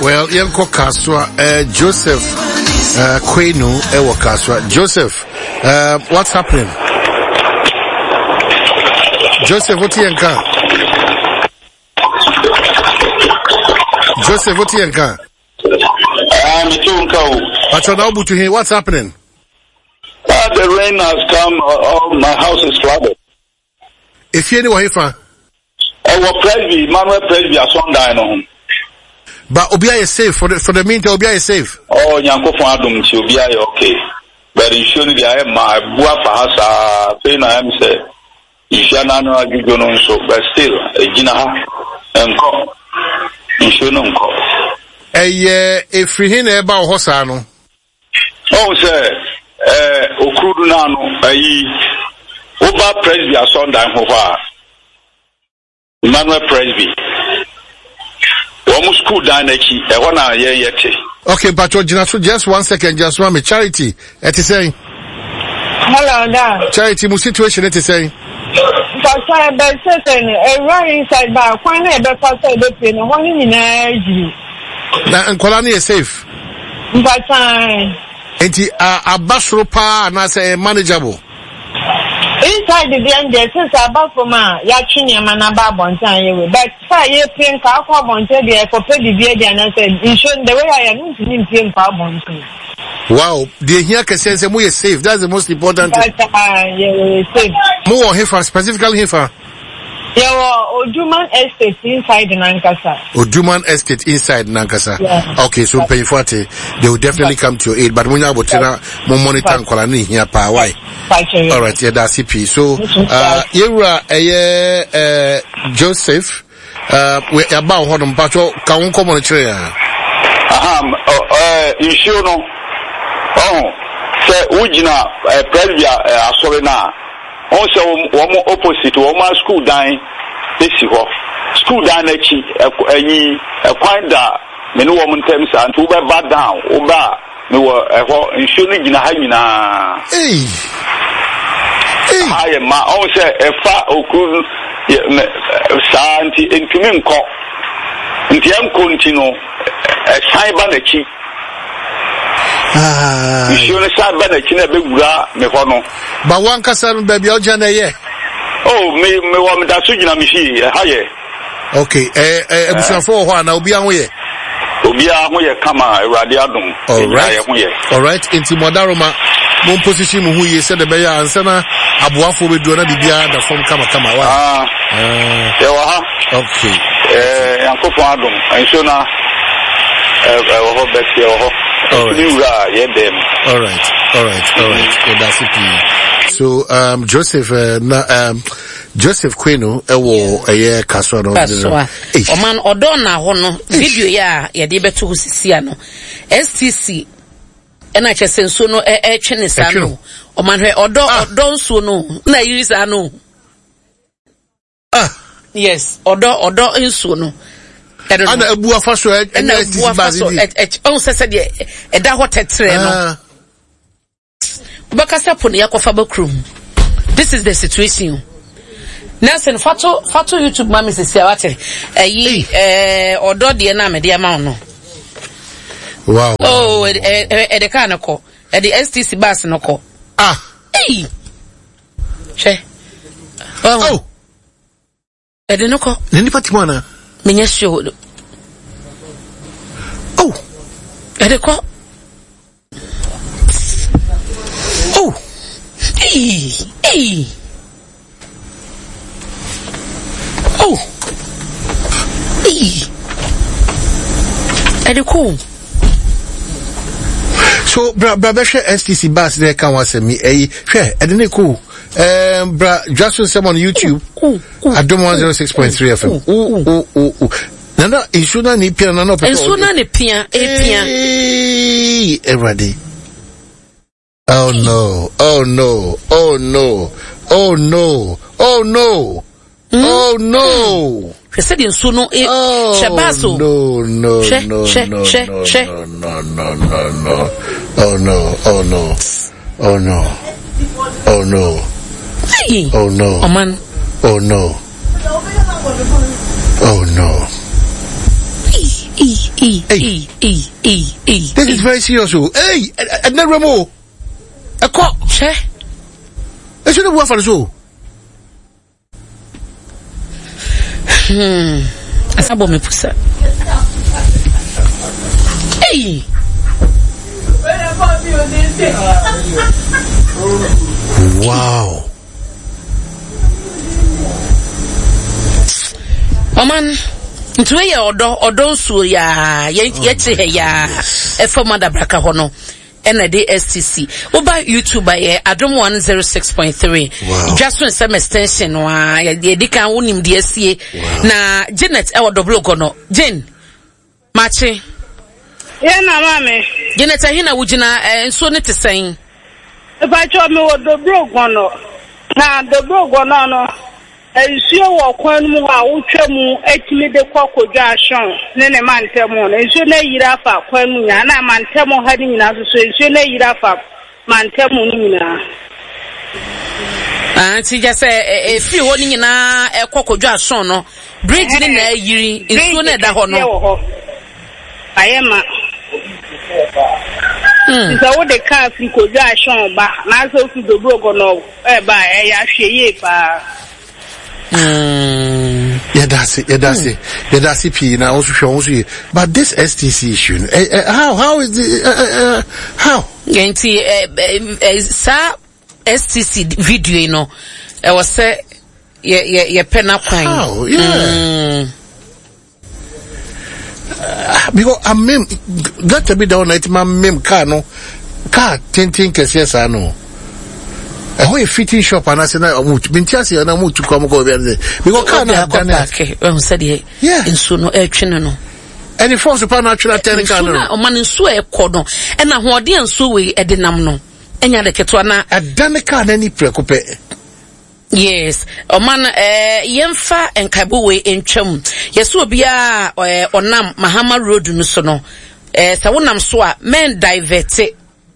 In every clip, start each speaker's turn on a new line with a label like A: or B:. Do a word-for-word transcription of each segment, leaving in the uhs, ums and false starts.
A: Well, Yanko Kaswa, uh, Joseph uh, Kwenu, Ewa Kaswa. Joseph, uh, what's happening? Joseph, what's Yanka? Joseph, what's Yanka?
B: I'm a Tunko.
A: But you're now to hear what's happening?
B: Uh, the rain has come, all my house is flooded.
A: If you anyway, I
B: was Presby, Manuel Presby, a son dying on.
A: But Obia is safe for the for the meantime. Obia is safe.
B: Oh, Yanko Fadum, Obia okay. But in surely I am my Buafahasa, Pain I am say, Ishanano, you don't know so, but still, a Gina and call. In Shunum call.
A: A year, if we hear about Hosano.
B: Oh, sir, eh, Okrudunano, a Oba Presby, a son dying for Manuel Presby. Almost school down there, I wanna hear yet.
A: Okay, but just one second, just one me Charity. It is saying.
C: Hello, da.
A: Charity, my situation. It is saying.
C: But I bet certain a run inside bar. Why not? But I said the pin. One in energy.
A: Now, and Kolani is safe.
C: But I.
A: And a basropa and I say manageable.
C: Inside the end, there is about for ma, Yachini and Manaba time. But fire pink carbon to be a for the beard and I said, you shouldn't the way I am in pink carbon.
A: Wow, the here can say we are safe. That's the most important thing.
C: But I safe.
A: More Hifa, specifically Hifa.
C: Yeah, Oduman Estate inside Nankasa.
A: Oduman Estate inside Nankasa.
C: Yeah.
A: Okay, so pay for it. They will definitely come to your aid, but when you have to more monitor and colony here, pa why? All right, yeah, that's it. So, uh, you are a uh, Joseph. Uh, we about what on patrol can come on a chair.
B: Um, uh, you sure no? Oh, say, Ujina, uh, Presbya, uh, sorry now. Also, one more opposite, one more school dying. This is what school dying. Actually, a quite that many woman terms and to be bad down. Oba, no, uh, insurance in a high.
A: Hey,
B: I am my own say a far occurrence. Santi into me call. And the young continue a cyber the cheap.
A: Ah,
B: insurance cyber the chin a big bra, me for no.
A: But one can baby Ojana, yeah.
B: Oh, me, me, woman, that's what you know, me, higher.
A: Okay, eh, eh, ebusa for one, I'll be on way.
B: Obia, we come a radiadum.
A: All right, all right, into Modaroma, one position who you said the Bayer and Sana, Abuafo with Dona Bibia, the phone come, come,
B: ah,
A: okay,
B: eh, Uncle Fadum, and so now, uh, Bessie, or all right,
A: all right, all right, all right, so that's it. So, um, Joseph, uh, um, Joseph Kwenu, ewo eye kaswa no.
D: Kaswa. Oman odona hono video ya ya de beto sisia no. S T C ena chese nso no e e twene sa no. Oman hwe odo odo nso no na yiri sa no.
A: Ah,
D: yes, odo odo nso no.
A: Ana ebu afaso ena S T C bazi.
D: On se se de e da hotetre no. Bakasa poni yakofa bakrum. This is the situation. Nelson Fato Fato YouTube mami sisi awate eyi eh odo de na me de ma no.
A: Wow.
D: Oh, e e de ka nko. E de S T C bus nko.
A: Ah.
D: Hey. Che.
A: Oh.
D: E de nko.
A: Nini Fatima na?
D: Menya show.
A: Oh.
D: E de ko. Oh. Hey. Hey. Oh, hey, and cool.
A: So, bra, bra, bra, S T C bus there can was me, eh, share, and then cool. Um, bra, just some on YouTube. I don't want zero six point three F M. Ooh, ooh, ooh, ooh. Nana, insuna ni pia nana.
D: Insuna ni pia, eh, pia.
A: Hey, everybody. Oh no, oh no, oh no, oh no, oh no. Mm? Oh no!
D: Je sais bien son nom est
A: Shabazo. No, no,
D: she,
A: no,
D: she,
A: no,
D: she,
A: no,
D: she.
A: no, no, no, no, no. Oh no, oh no, oh no, oh no,
D: hey.
A: Oh no,
D: oh man,
A: oh no, oh no.
D: Hey, hey. E E E E E.
A: This is very serious. Hey, and then Remo. A cop.
D: Che.
A: I should have worked for the show.
D: Hmm. Asabo me pusa. Hey.
A: Wow.
D: Oman, ntuwe ye odo odo nsuo ya ye ye he ya efo mada braka ho no ena de S T C oba YouTube ye Adom one oh six point three just when some extension wa ye di kan wonim de asie na Janet e wodo blog no Jane machi
C: ye na mame
D: Janet ahina wugina nsuo ne tesen
C: e ba cho me wodo blog no na the blog no no Ensure wo kwan mu a wotwa mu etimi de kwakodwa ahon ne ne mantem no ensure na yira fa kwan mu ya na mantem ha ni nyina so ensure na yira fa mantem ni nyina
D: ah ti ja se e fi ho ni nyina e kwakodwa ahon no bridge ni na yiri ensure na da ho no
C: ayema mm so wo de car fi kodwa ahon ba na so fi do brogo no e ba e ya hwe ye pa.
A: Mm. Yeah, that's it. Yeah, that's it. Yeah, that's it. P. Now also show also. But this S T C issue, uh, uh, how how is it? Uh, uh, how?
D: Genti, uh, sa S T C video, you know, I was say, yeah, yeah, yeah, pen up.
A: How? Yeah. Mm. Uh, because I mem got to be down at my mem car no car ten ten yes I know. A whole fitting shop and I said, I moved to Bintiasi and I moved to come over there because can't have done
D: it. Said he, yeah, in Suno, a chino. And
A: if force upon natural technical,
D: or man in Sue cordon, and a Hordian Sue at the Namno, and Yada Ketwana,
A: a Danica any precope.
D: Yes, o man eh yemfa enkabuwe encham. Yesu bia eh onam Mahama Road no so no. Eh sa wonam so a men divert.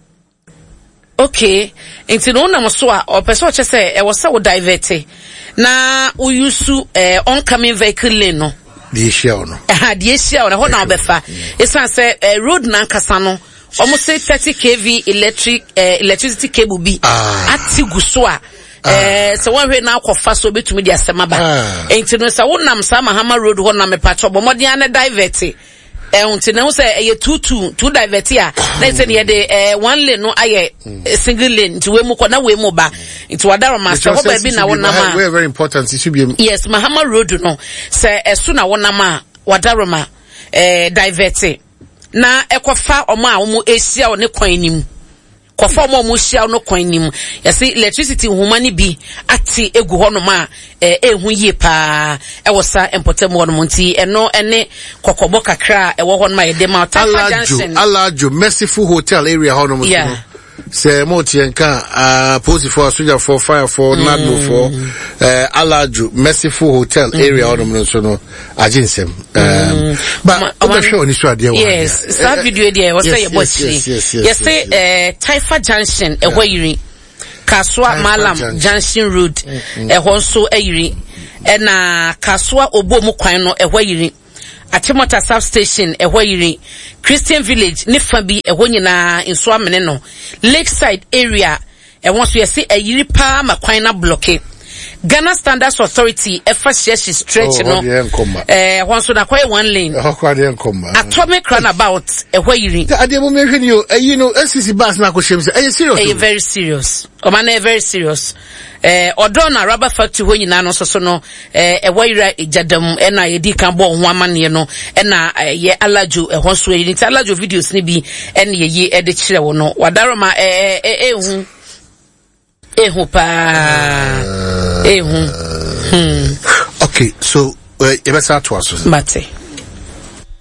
D: Okay, nti no wonam so a o pese o che se e wo se wo divert. Na uyusu eh oncoming vehicle lane no.
A: The issue no.
D: Eh the issue no ho na obefa. Esan se eh, road na nkasa no. Almost say thirty kV electric uh, electricity cable bi
A: ah.
D: ati guso a eh so one hwe na akofa so betumi dia sema ba enti no sa wonam sa Mahama Road ho na mepacho bomodi ane divert eh unti na wo say eh two two two divert a na say ne de eh one lane no aye single lane nti we mu ko na we mu ba nti wadaro master ho ba bi na wonam
A: a very important it should be
D: yes Mahama Road no say esu na wonam a wadaro ma eh divert na ekofa omo a omo esia o ne kwan nim kofa omo omo sia no kwan nim yesi electricity humani bi ati egu ho no ma eh ehu yie pa e wosa empotem wo no monti eno ene kokobo kakra e wo ho no ma yede ma
A: Alajo Alajo Merciful Hotel area ho no mo se mo tienka ah post for soldier for fire for nadlo for eh Alajo Merciful Hotel area ho no mo so no aginsem um but I'm sure ni so ade
D: yes that video there was say about yes say eh Taifa Junction e hoyiri Kaswa Malam Junction Road e ho so ayiri e na Kaswa Obomu kwan no e hoyiri Atimota substation e hoyiri Christian Village ne fa bi e ho nyina nso amene no Lakeside area e won so yesi ayiri pa makwan na block Ghana Standards Authority efa share stretch
A: oh,
D: no eh won so na kwai one lane Atomic Runabout e hoyiri
A: ade mo me hwene yo you know S C C bus na ko shem say eh serious
D: eh very serious o man eh very serious eh Odona rubber factory ho nyina no so so no eh e hoyira ejadam e na yedi kan bo ho amane no e na ye Alajo e ho so yi ni Alajo videos ni bi e na ye e de kire wo no wadaro ma eh eh ehu ehu pa ehu hmm
A: okay so uh, you better to us
D: Mate